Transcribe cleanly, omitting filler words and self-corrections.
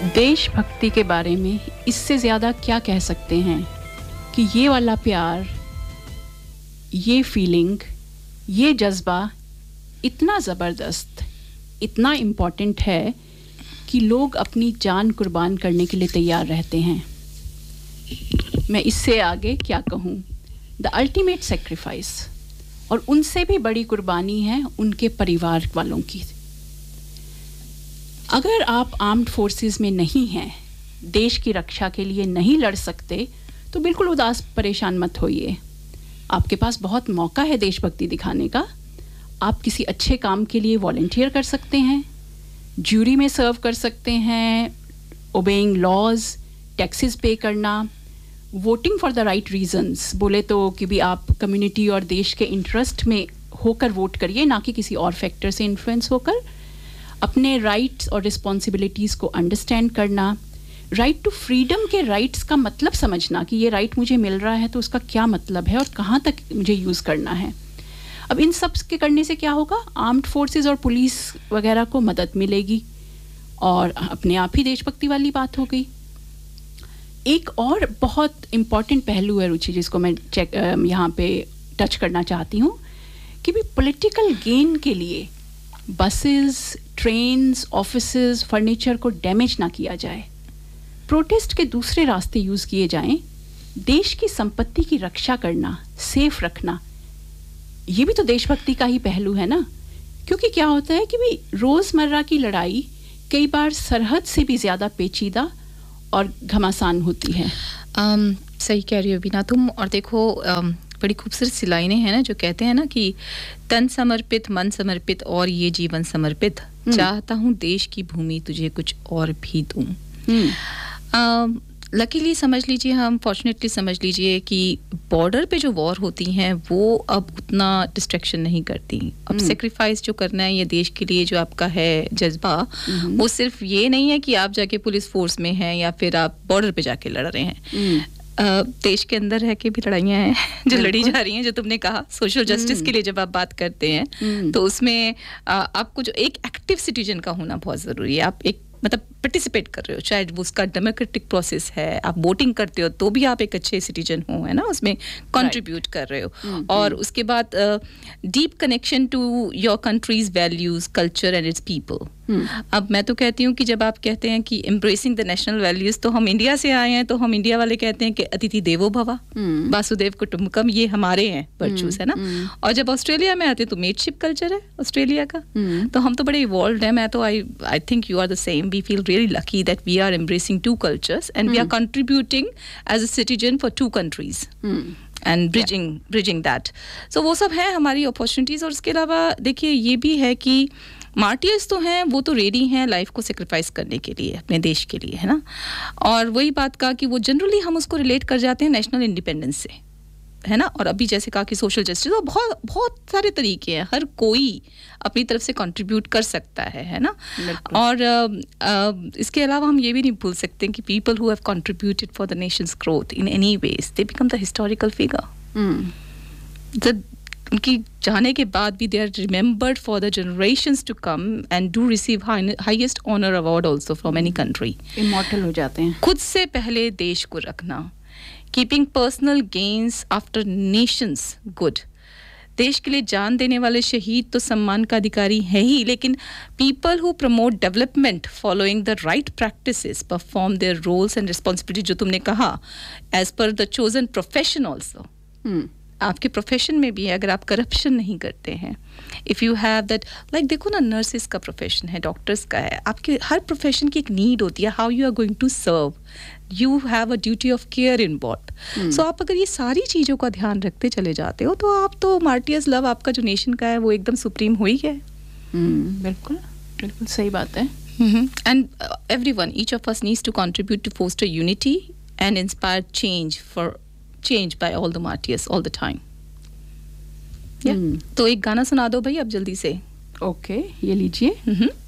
देशभक्ति के बारे में इससे ज़्यादा क्या कह सकते हैं कि ये वाला प्यार, ये फीलिंग, ये जज्बा इतना ज़बरदस्त, इतना इम्पॉर्टेंट है कि लोग अपनी जान कुर्बान करने के लिए तैयार रहते हैं. मैं इससे आगे क्या कहूँ. द अल्टीमेट सेक्रीफाइस, और उनसे भी बड़ी कुर्बानी है उनके परिवार वालों की. अगर आप आर्म्ड फोर्सेस में नहीं हैं, देश की रक्षा के लिए नहीं लड़ सकते, तो बिल्कुल उदास परेशान मत होइए. आपके पास बहुत मौका है देशभक्ति दिखाने का. आप किसी अच्छे काम के लिए वॉलंटियर कर सकते हैं, ज्यूरी में सर्व कर सकते हैं, ओबेइंग लॉज, टैक्सेस पे करना, voting for the right reasons. बोले तो कि भी आप कम्युनिटी और देश के इंटरेस्ट में होकर वोट करिए, ना कि किसी और फैक्टर से इन्फ्लुएंस होकर. अपने राइट्स और रिस्पॉन्सिबिलिटीज़ को अंडरस्टैंड करना, राइट टू फ्रीडम के राइट्स का मतलब समझना कि ये राइट मुझे मिल रहा है तो उसका क्या मतलब है और कहाँ तक मुझे यूज़ करना है. अब इन सब के करने से क्या होगा, आर्म्ड फोर्सेस और पुलिस वगैरह को मदद मिलेगी और अपने आप ही देशभक्ति वाली बात हो गई. एक और बहुत इम्पॉर्टेंट पहलू है रुचि, जिसको मैं यहाँ पे टच करना चाहती हूँ, कि भी पॉलिटिकल गेन के लिए बसेस, ट्रेन्स, ऑफिसेस, फर्नीचर को डैमेज ना किया जाए, प्रोटेस्ट के दूसरे रास्ते यूज़ किए जाएं. देश की संपत्ति की रक्षा करना, सेफ रखना, ये भी तो देशभक्ति का ही पहलू है ना. क्योंकि क्या होता है कि भी रोज़मर्रा की लड़ाई कई बार सरहद से भी ज़्यादा पेचीदा और घमासान होती है. सही कह रही हो बीना तुम. और देखो बड़ी खूबसूरत सी लाइनें हैं ना, जो कहते हैं ना कि तन समर्पित, मन समर्पित और ये जीवन समर्पित, चाहता हूँ देश की भूमि तुझे कुछ और भी दूँ. लकीली समझ लीजिए, हम फॉर्चुनेटली समझ लीजिए कि बॉर्डर पे जो वॉर होती हैं वो अब उतना डिस्ट्रैक्शन नहीं करती. अब सेक्रीफाइस जो करना है ये देश के लिए, जो आपका है जज्बा, वो सिर्फ ये नहीं है कि आप जाके पुलिस फोर्स में हैं या फिर आप बॉर्डर पे जाके लड़ रहे हैं. देश के अंदर रह के भी लड़ाइयाँ हैं जो लड़ी जा रही हैं. जो तुमने कहा सोशल जस्टिस के लिए जब आप बात करते हैं तो उसमें आपको जो एक एक्टिव सिटीजन का होना बहुत ज़रूरी है. आप एक मतलब पार्टिसिपेट कर रहे हो, चाहे वो उसका डेमोक्रेटिक प्रोसेस है, आप वोटिंग करते हो तो भी आप एक अच्छे सिटीजन हो, है ना, उसमें कंट्रीब्यूट कर रहे हो. और उसके बाद deep connection to your country's values, culture and it's people. अब मैं तो कहती हूँ कि जब आप कहते हैं कि एम्ब्रेसिंग द नेशनल वैल्यूज, तो हम इंडिया से आए हैं, तो हम इंडिया वाले कहते हैं कि अतिथि देवो भवा, वासुदेव कुटुंबकम, ये हमारे हैं वर्चूज, है ना. और जब ऑस्ट्रेलिया में आते हैं तो मेटशिप कल्चर है ऑस्ट्रेलिया का. तो हम तो बड़े इवॉल्व्ड हैं. मैं तो I think you are the same. We feel really lucky that we are embracing two cultures and we are contributing as a citizen for two countries and bridging that. So वो सब है हमारी opportunities. और इसके अलावा देखिए ये भी है कि मार्टियर्स तो हैं, वो तो रेडी हैं लाइफ को सेक्रीफाइस करने के लिए अपने देश के लिए, है ना. और वही बात का कि वो जनरली हम उसको रिलेट कर जाते हैं नेशनल इंडिपेंडेंस से, है ना. और अभी जैसे कहा कि सोशल जस्टिस, और बहुत बहुत सारे तरीके हैं, हर कोई अपनी तरफ से कंट्रीब्यूट कर सकता है ना. और इसके अलावा हम ये भी नहीं भूल सकते कि people who have contributed for the Nations growth in any ways, they become the historical figure. उनकी जाने के बाद भी they are remembered for the generations to come and do receive highest honour award also from any country. Immortal हो जाते हैं. खुद से पहले देश को रखना, keeping personal gains after Nations good. देश के लिए जान देने वाले शहीद तो सम्मान का अधिकारी है ही, लेकिन people who promote development following the right practices perform their roles and responsibility, जो तुमने कहा, as per the chosen profession also. आपके प्रोफेशन में भी है, अगर आप करप्शन नहीं करते हैं, if you have that, like देखो ना, नर्सेस का प्रोफेशन है, डॉक्टर्स का है, आपके हर प्रोफेशन की एक नीड होती है, how you are going to serve, you have a duty of care in bot. सो आप अगर ये सारी चीज़ों का ध्यान रखते चले जाते हो तो आप तो मार्टियर्स लव आपका जो नेशन का है वो एकदम सुप्रीम हो ही है. बिल्कुल बिल्कुल सही बात है. And everyone, each of us needs to contribute to poster unity and inspire change by all the martyrs all the time. तो एक गाना सुना दो भाई अब जल्दी से. ओके, ये लीजिए.